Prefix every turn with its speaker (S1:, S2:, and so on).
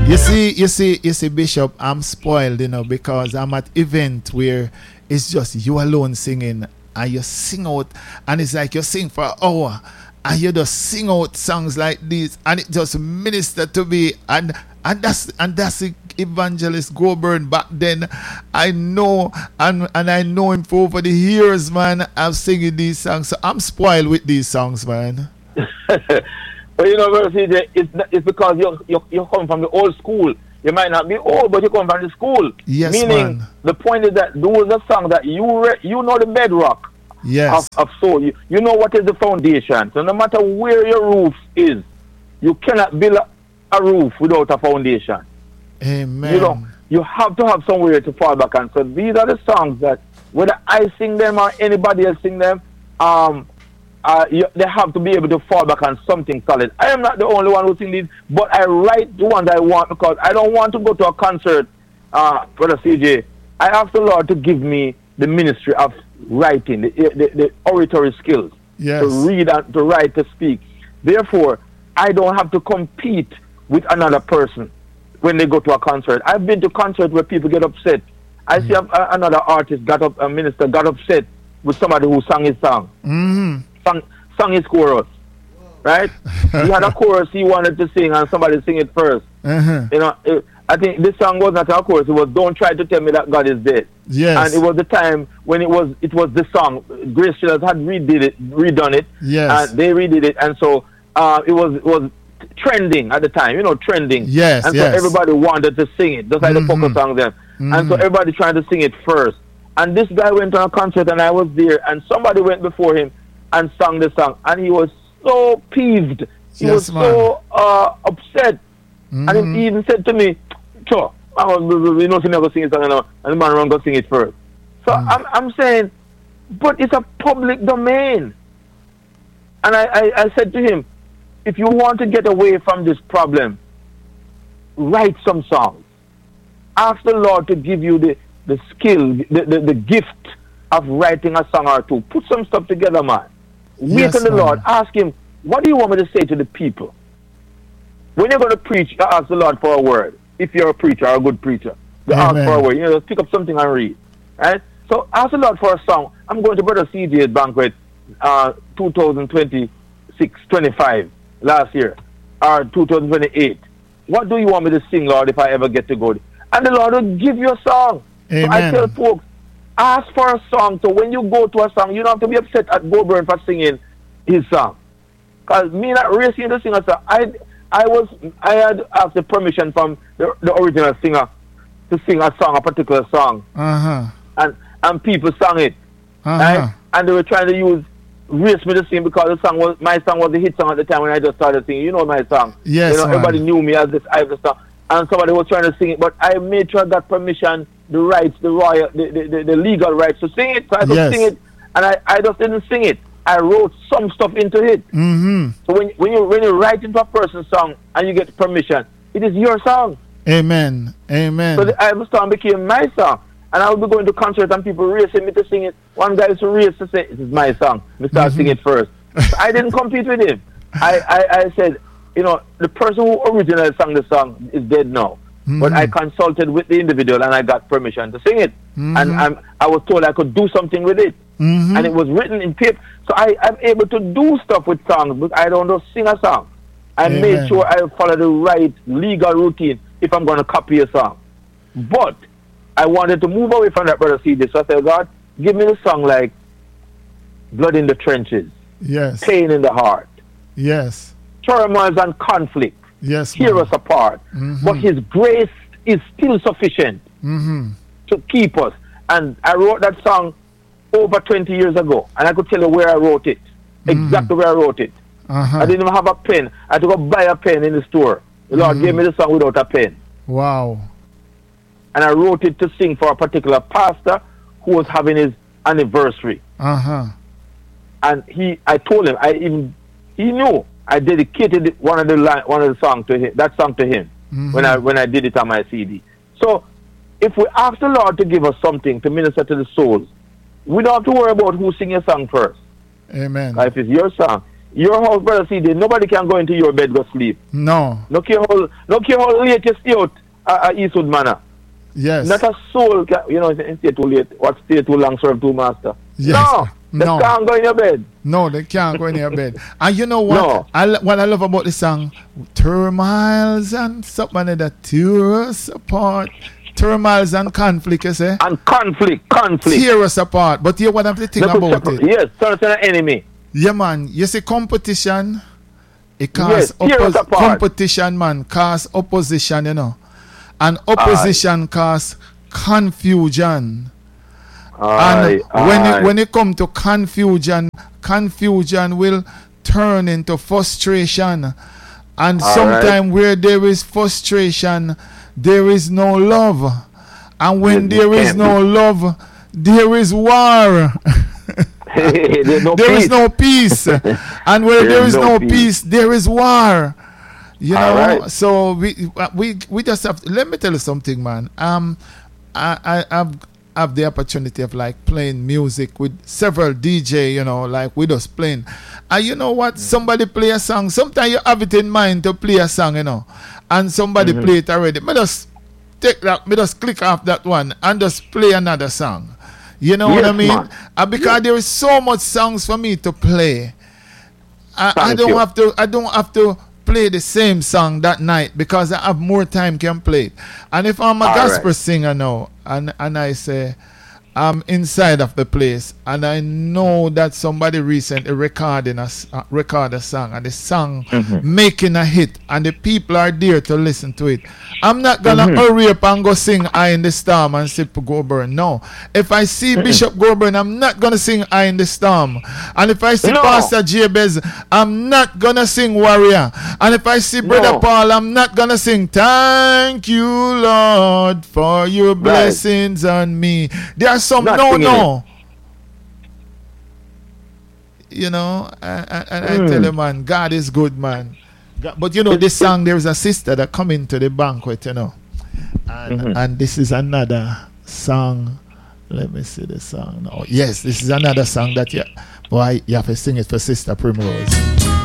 S1: You see, Bishop, I'm spoiled, because I'm at event where it's just you alone singing, and you sing out, and it's like you sing for an hour, and you just sing out songs like this, and it just minister to me, and that's the evangelist Goburn back then. I know, and I know him for over the years, man. I'm singing these songs, so I'm spoiled with these songs, man.
S2: But Brother CJ, it's because you come from the old school. You might not be old, but you come from the school.
S1: Yes,
S2: meaning,
S1: man.
S2: the point is that those are songs that you know the bedrock.
S1: Yes.
S2: Of soul. You know what is the foundation. So no matter where your roof is, you cannot build a roof without a foundation.
S1: Amen.
S2: You have to have somewhere to fall back on. So these are the songs that, whether I sing them or anybody else sing them, they have to be able to fall back on something solid. I am not the only one who sing these, but I write the ones I want because I don't want to go to a concert, Brother CJ. I ask the Lord to give me the ministry of writing, the oratory skills,
S1: yes,
S2: to read, and to write, to speak. Therefore, I don't have to compete with another person when they go to a concert. I've been to concerts where people get upset. I see another artist a minister got upset with somebody who sang his song.
S1: Mm-hmm.
S2: Sang his chorus, right? He had a chorus he wanted to sing, and somebody sing it first.
S1: Uh-huh.
S2: I think this song was not a chorus. It was "Don't Try to Tell Me That God Is Dead."
S1: Yes.
S2: And it was the time when it was the song. Grace Chillers had redone it.
S1: Yes.
S2: And they redid it, and so it was trending at the time. Trending.
S1: Yes.
S2: And
S1: yes.
S2: so everybody wanted to sing it, just like the focus song then. And so everybody trying to sing it first. And this guy went on a concert, and I was there, and somebody went before him and sang the song, and he was so peeved. He was so upset. And he even said to me, "Sure, you know, never sing it song, and the man run go sing it first." So I'm saying, but it's a public domain. And I said to him, if you want to get away from this problem, write some songs. Ask the Lord to give you the skill, the gift of writing a song or two. Put some stuff together, man. Wait on the Lord. Ask him, what do you want me to say to the people? When you're going to preach, you ask the Lord for a word. If you're a preacher or a good preacher, you ask for a word. Just pick up something and read. Right? So ask the Lord for a song. I'm going to Brother CJ's banquet 2025 last year, or 2028. What do you want me to sing, Lord, if I ever get to go? And the Lord will give you a song.
S1: Amen.
S2: So I tell folks, ask for a song. So when you go to a song, you don't have to be upset at Goburn for singing his song. Because me not racing to sing a song. I had asked the permission from the original singer to sing a particular song.
S1: Uh-huh.
S2: And people sang it.
S1: Uh-huh.
S2: Right? And they were trying to race me to sing because my song was the hit song at the time when I just started singing. You know my song.
S1: Yes,
S2: everybody knew me as this Ivor song. And somebody was trying to sing it, but I made sure I got permission, the rights, the legal rights to sing it. So I could sing it, and I just didn't sing it. I wrote some stuff into it.
S1: Mm-hmm.
S2: So when you write into a person's song and you get permission, it is your song.
S1: Amen. Amen.
S2: So the Ivor song became my song. And I would be going to concerts and people racing me to sing it. One guy used to race to say, "This is my song. Let me start singing it first." So I didn't compete with him. I said, the person who originally sang the song is dead now. But I consulted with the individual and I got permission to sing it. And I was told I could do something with it. And it was written in paper. So I'm able to do stuff with songs, but I don't just sing a song. I made sure I follow the right legal routine if I'm going to copy a song. But I wanted to move away from that, Brother CJ. So I said, God, give me the song like Blood in the Trenches.
S1: Yes.
S2: Pain in the Heart.
S1: Yes.
S2: Turmoils and conflict.
S1: Yes.
S2: Tear us apart. But His grace is still sufficient to keep us. And I wrote that song over 20 years ago. And I could tell you where I wrote it. Exactly where I wrote it. I didn't even have a pen. I had to go buy a pen in the store. The Lord gave me the song without a pen.
S1: Wow.
S2: And I wrote it to sing for a particular pastor who was having his anniversary. And I told him, he knew I dedicated one of the songs to him, that song to him when I did it on my CD. So if we ask the Lord to give us something to minister to the souls, we don't have to worry about who sings your song first.
S1: Amen.
S2: If it's your song, your house, brother CD, nobody can go into your bed go sleep.
S1: No.
S2: No care how late you stay out at Eastwood Manor.
S1: Yes.
S2: Not a soul can, stay too late. What stay too long serve two master.
S1: Yes.
S2: No. They can't go in your bed.
S1: No, they can't go in your bed. And you know what?
S2: No.
S1: What I love about the song, turmoils and something like that, tear us apart. Turmoils and conflict, you say?
S2: And conflict.
S1: Tear us apart. But you what I'm the thing about it.
S2: Yes, turn us an enemy.
S1: Yeah, man. You see, competition, it causes competition, man, cause opposition, And opposition cause confusion. When it come to confusion will turn into frustration. And sometimes where there is frustration, there is no love. And when there is no love, there is war. There is no peace. And where there is no peace, there is war. So we just have to, let me tell you something, man. I have the opportunity of like playing music with several DJ, like with us playing. And you know what? Somebody play a song. Sometimes you have it in mind to play a song, and somebody play it already. Me just take that, me just click off that one and just play another song. You know what I mean? Because there is so much songs for me to play. I don't have to play the same song that night because I have more time can play it. And if I'm a gospel singer now and I say I'm inside of the place and I know that somebody recently record a song and the song making a hit and the people are there to listen to it, I'm not gonna hurry up and go sing "I in the Storm" and Sip Goburn. No. If I see Bishop Goburn, I'm not gonna sing "I in the Storm." And if I see Pastor Jabez, I'm not gonna sing "Warrior." And if I see Brother Paul, I'm not gonna sing "Thank you, Lord, for your blessings on me." There are some I tell you, man, God is good, man. But this song, there's a sister that come into the banquet, and this is another song. Let me see the song now. Yes, this is another song that you have to sing it for Sister Primrose.